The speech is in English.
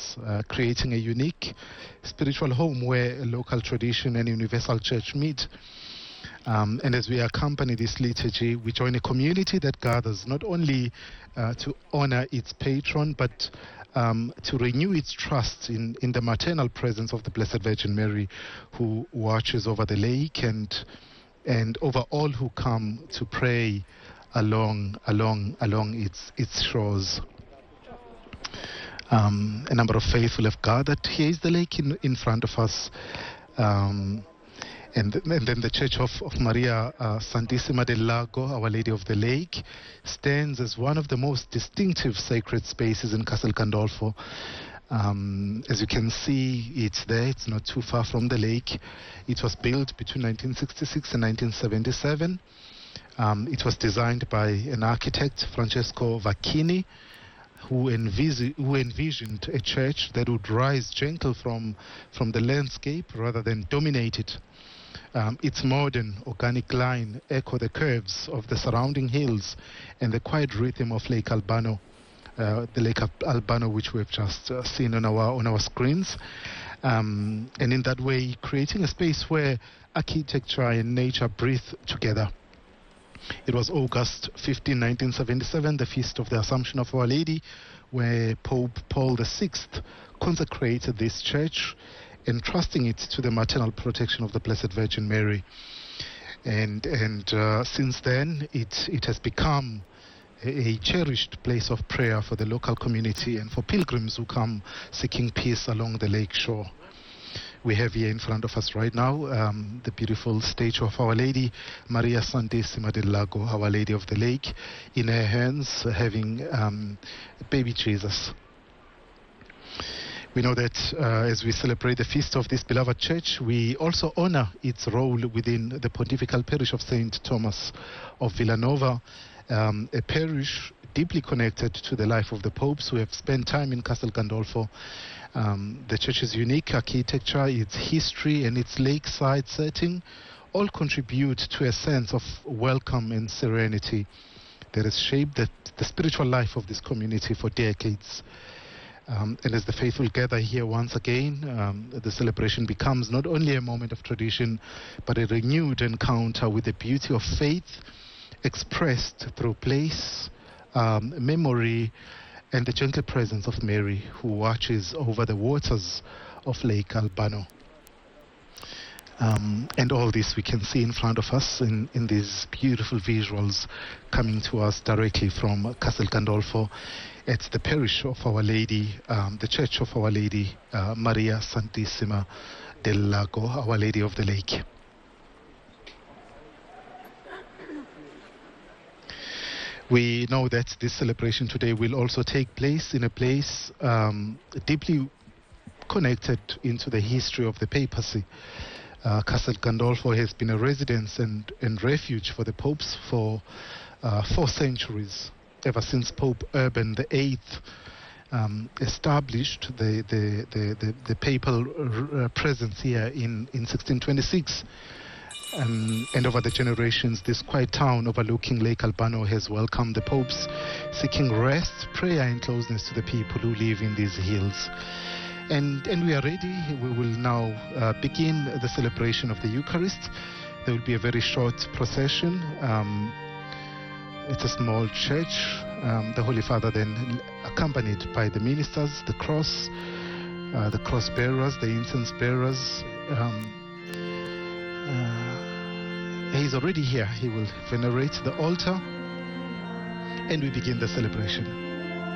presence, creating a unique spiritual home where a local tradition and universal church meet. And as we accompany this liturgy, we join a community that gathers not only to honor its patron, but to renew its trust in the maternal presence of the Blessed Virgin Mary, who watches over the lake and over all who come to pray along its shores. A number of faithful have gathered. Here is the lake in front of us. And then the Church of Maria Santissima del Lago, Our Lady of the Lake, stands as one of the most distinctive sacred spaces in Castel Gandolfo. As you can see, it's there. It's not too far from the lake. It was built between 1966 and 1977. It was designed by an architect, Francesco Vacchini, who envisioned a church that would rise gentle from the landscape rather than dominate it. Its modern organic line echo the curves of the surrounding hills and the quiet rhythm of Lake Albano, which we've just seen on our screens, and in that way creating a space where architecture and nature breathe together. It was August 15, 1977, the Feast of the Assumption of Our Lady, where Pope Paul VI consecrated this church, entrusting it to the maternal protection of the Blessed Virgin Mary. And since then, it has become a cherished place of prayer for the local community and for pilgrims who come seeking peace along the lake shore. We have here in front of us right now the beautiful statue of Our Lady, Maria Santissima del Lago, Our Lady of the Lake, in her hands having baby Jesus. We know that as we celebrate the feast of this beloved church, we also honor its role within the pontifical parish of St. Thomas of Villanova, a parish deeply connected to the life of the popes who have spent time in Castel Gandolfo. The church's unique architecture, its history, and its lakeside setting all contribute to a sense of welcome and serenity that has shaped the spiritual life of this community for decades. And as the faithful gather here once again, the celebration becomes not only a moment of tradition, but a renewed encounter with the beauty of faith expressed through place, memory, and the gentle presence of Mary, who watches over the waters of Lake Albano. And all this we can see in front of us in these beautiful visuals coming to us directly from Castel Gandolfo at the parish of Our Lady, the Church of Our Lady, Maria Santissima del Lago, Our Lady of the Lake. We know that this celebration today will also take place in a place deeply connected into the history of the papacy. Castel Gandolfo has been a residence and refuge for the popes for 4 centuries, ever since Pope Urban VIII established the papal presence here in 1626. And over the generations, this quiet town overlooking Lake Albano has welcomed the popes, seeking rest, prayer, and closeness to the people who live in these hills. And we are ready. We will now begin the celebration of the Eucharist. There will be a very short procession. It's a small church. The Holy Father then, accompanied by the ministers, the cross bearers, the incense bearers. He's already here. He will venerate the altar, and we begin the celebration.